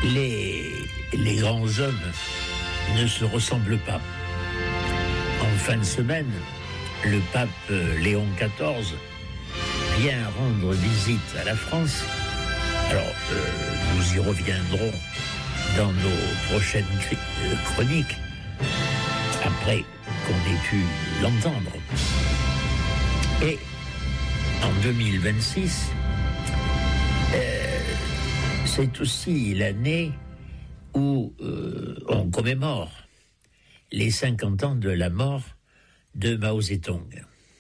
les grands hommes ne se ressemblent pas. En fin de semaine, le pape Léon XIV vient rendre visite à la France. Alors, nous y reviendrons dans nos prochaines chroniques, après qu'on ait pu l'entendre. Et en 2026, c'est aussi l'année où on commémore les 50 ans de la mort de Mao Zedong.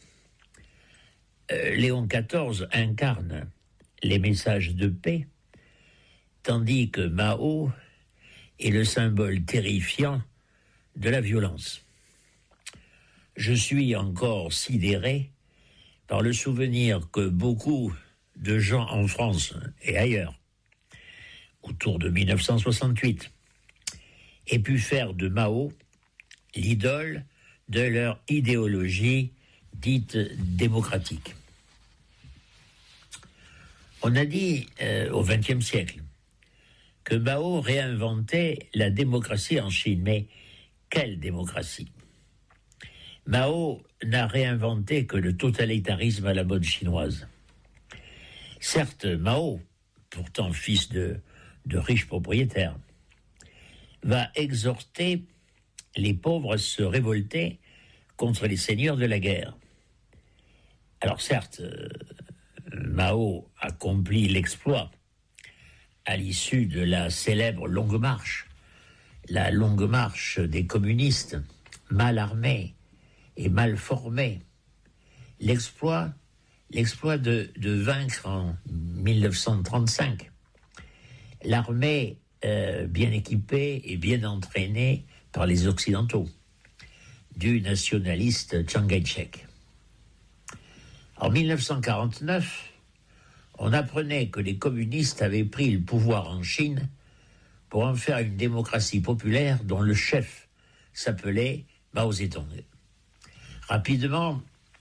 Léon XIV incarne les messages de paix, tandis que Mao est le symbole terrifiant de la violence. Je suis encore sidéré par le souvenir que beaucoup de gens en France et ailleurs, autour de 1968, aient pu faire de Mao l'idole de leur idéologie dite démocratique. On a dit au XXe siècle que Mao réinventait la démocratie en Chine, mais quelle démocratie ? Mao n'a réinventé que le totalitarisme à la mode chinoise. Certes, Mao, pourtant fils de riches propriétaires, va exhorter les pauvres à se révolter contre les seigneurs de la guerre. Alors certes, Mao accomplit l'exploit à l'issue de la célèbre Longue Marche, la Longue Marche des communistes, mal armés et mal formés. L'exploit de vaincre en 1935 l'armée bien équipée et bien entraînée par les Occidentaux, du nationaliste Chiang Kai-shek. En 1949, on apprenait que les communistes avaient pris le pouvoir en Chine pour en faire une démocratie populaire dont le chef s'appelait Mao Zedong. Rapidement,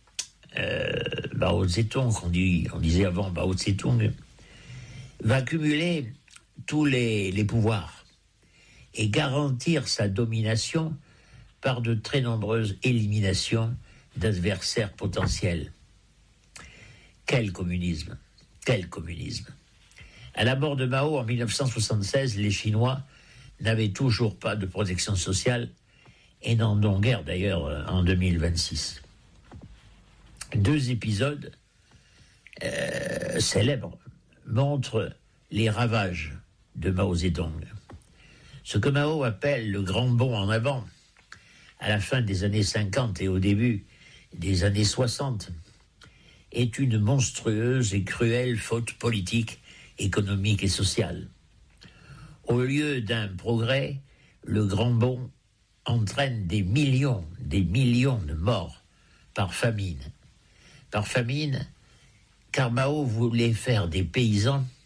Mao Zedong, on disait avant Mao Zedong, va cumuler tous les pouvoirs et garantir sa domination par de très nombreuses éliminations d'adversaires potentiels. Quel communisme! Quel communisme! À la mort de Mao en 1976, les Chinois n'avaient toujours pas de protection sociale et n'en ont guère d'ailleurs en 2026. Deux épisodes célèbres montrent les ravages de Mao Zedong. Ce que Mao appelle le grand bond en avant, à la fin des années 50 et au début des années 60, est une monstrueuse et cruelle faute politique, économique et sociale. Au lieu d'un progrès, le grand bond entraîne des millions de morts par famine. Par famine, car Mao voulait faire des paysans